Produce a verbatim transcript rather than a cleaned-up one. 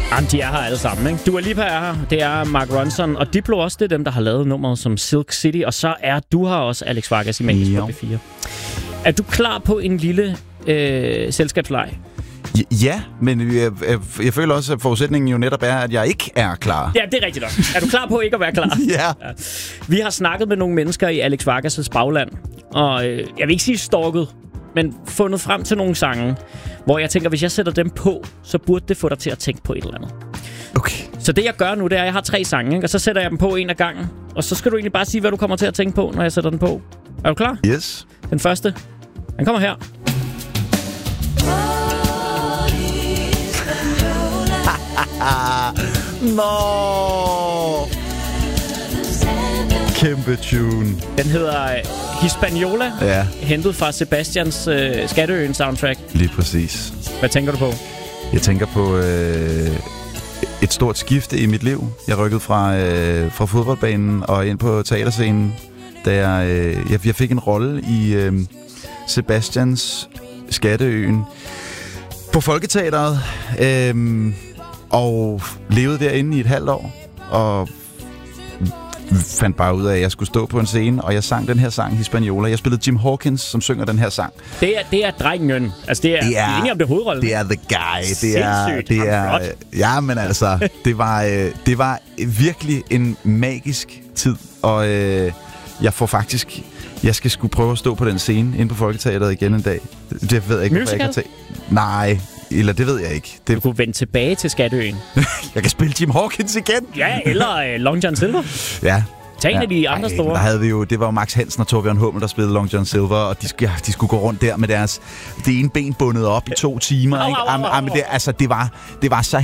Jamen, de er her alle sammen, ikke? Dua Lipa er her, det er Mark Ronson, og Diplo også, det er dem, der har lavet nummeret som Silk City, og så er du her også, Alex Vargas, i Magisk på B fire. Er du klar på en lille øh, selskabsleg? Ja, men jeg, jeg, jeg føler også, at forudsætningen jo netop er, at jeg ikke er klar. Ja, det er rigtigt nok. Er du klar på ikke at være klar? Ja. Ja. Vi har snakket med nogle mennesker i Alex Vargas' bagland, og øh, jeg vil ikke sige stalket, men fundet frem til nogle sange, hvor jeg tænker, hvis jeg sætter dem på, så burde det få dig til at tænke på et eller andet. Okay. Så det jeg gør nu, det er, at jeg har tre sange, ikke? Og så sætter jeg dem på en af gangen, og så skal du egentlig bare sige, hvad du kommer til at tænke på, når jeg sætter den på. Er du klar? Yes. Den første, den kommer her. Nå! Kæmpe tune. Den hedder Hispaniola, Ja. hentet fra Sebastians øh, Skatteøen soundtrack. Lige præcis. Hvad tænker du på? Jeg tænker på øh, et stort skifte i mit liv. Jeg rykkede fra, øh, fra fodboldbanen og ind på teaterscenen, da jeg, øh, jeg, jeg fik en rolle i øh, Sebastians Skatteøen på Folketeateret, øh, og levede derinde i et halvt år, og fandt bare ud af, at jeg skulle stå på en scene, og jeg sang den her sang, Hispaniola. Jeg spillede Jim Hawkins, som synger den her sang. Det er, det er drengen. Altså, det er, det er, det er enige om det hovedrollen. Det er the guy. Det er, Sindssygt. det er, ja, men altså, det var, øh, det var virkelig en magisk tid, og øh, jeg får faktisk, jeg skal skulle prøve at stå på den scene inde på Folketeateret igen en dag. Det ved jeg ikke, hvorfor jeg kan tage. Nej, eller det ved jeg ikke. Det... Du kunne vende tilbage til Skatteøen. Jeg kan spille Jim Hawkins igen. Ja, eller uh, Long John Silver. Ja. Tag en ja. af de andre Ej, store. Der havde vi jo, det var jo Max Hansen og Torbjørn Hummel, der spillede Long John Silver, og de, ja, de skulle gå rundt der med deres det ene ben bundet op i to timer. Ikke? Am, am, det, altså, det var, det var så